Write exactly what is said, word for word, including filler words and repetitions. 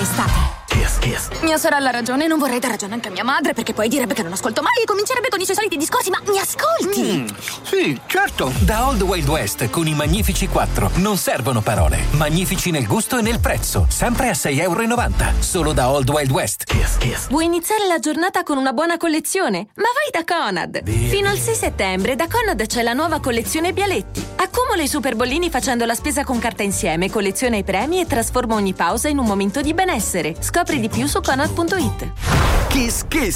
estate. Kiss, kiss. Mia sorella ha ragione, non vorrei dar ragione anche a mia madre, perché poi direbbe che non ascolto mai e comincerebbe con i suoi soliti discorsi. Ma mi ascolti? Mm, sì, certo. Da Old Wild West con i Magnifici quattro non servono parole. Magnifici nel gusto e nel prezzo, sempre a sei e novanta euro. Solo da Old Wild West. Kiss, kiss. Vuoi iniziare la giornata con una buona collezione? Ma vai da Conad! Bene. Fino al sei settembre da Conad c'è la nuova collezione Bialetti. Accumula i super bollini facendo la spesa con carta insieme, colleziona i premi e trasforma ogni pausa in un momento di benessere. Scopri di più su conad punto it. Kiss Kiss.